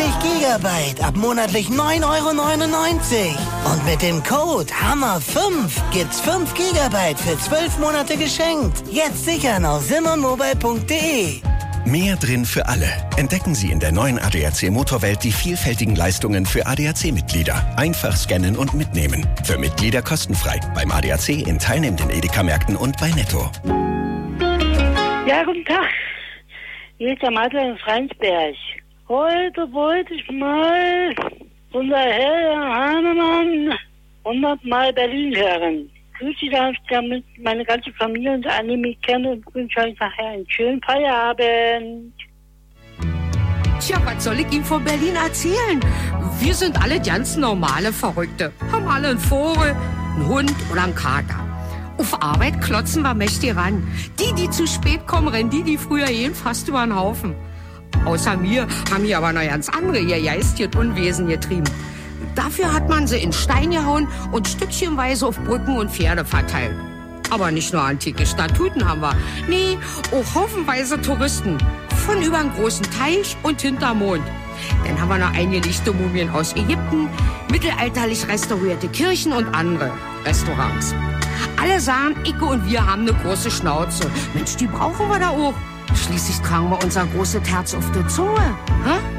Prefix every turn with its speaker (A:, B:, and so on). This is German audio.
A: Gigabyte ab monatlich 9,99 €. Und mit dem Code HAMMER5 gibt's 5 Gigabyte für 12 Monate geschenkt. Jetzt sichern auf simmonmobile.de.
B: Mehr drin für alle. Entdecken Sie in der neuen ADAC Motorwelt die vielfältigen Leistungen für ADAC-Mitglieder. Einfach scannen und mitnehmen. Für Mitglieder kostenfrei. Beim ADAC in teilnehmenden Edeka-Märkten und bei Netto.
C: Ja, guten Tag. Hier ist der Martin in Freinsberg. Heute wollte ich mal unser Herr Hahnemann 100 Mal Berlin hören. Grüße damit meine ganze Familie und alle mich kennen und wünsche euch nachher einen schönen Feierabend.
D: Tja, was soll ich Ihnen von Berlin erzählen? Wir sind alle ganz normale Verrückte. Haben alle einen Vogel, einen Hund oder einen Kater. Auf Arbeit klotzen wir mächtig ran. Die zu spät kommen, rennen die früher gehen, fast über den Haufen. Außer mir haben hier aber noch ganz andere ihr geistiges Unwesen getrieben. Dafür hat man sie in Stein gehauen und stückchenweise auf Brücken und Pferde verteilt. Aber nicht nur antike Statuten haben wir. Nee, auch haufenweise Touristen. Von über einen großen Teich und hinterm Mond. Dann haben wir noch eingelegte Mumien aus Ägypten, mittelalterlich restaurierte Kirchen und andere Restaurants. Alle sagen, Icke und wir haben eine große Schnauze. Mensch, die brauchen wir da auch. Schließlich tragen wir unser großes Herz auf der Zunge. Hä?